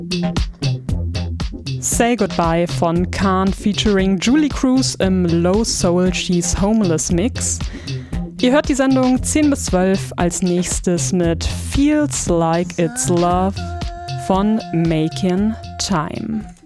Say Goodbye von Khan featuring Julie Cruz im Low Soul She's Homeless Mix. Ihr hört die Sendung 10 bis 12 als nächstes mit Feels Like It's Love von Making Time.